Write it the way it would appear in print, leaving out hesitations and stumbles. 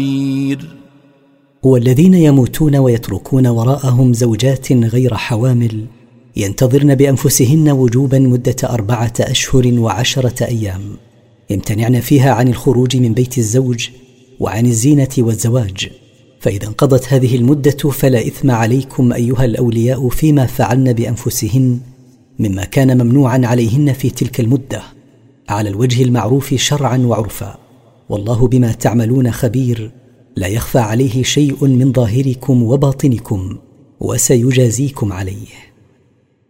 هو الذين يموتون ويتركون وراءهم زوجات غير حوامل ينتظرن بأنفسهن وجوبا مدة 4 أشهر و10 أيام يمتنعن فيها عن الخروج من بيت الزوج وعن الزينة والزواج، فإذا انقضت هذه المدة فلا إثم عليكم أيها الأولياء فيما فعلن بأنفسهن مما كان ممنوعا عليهن في تلك المدة على الوجه المعروف شرعا وعرفا، والله بما تعملون خبير، لا يخفى عليه شيء من ظاهركم وباطنكم وسيجازيكم عليه.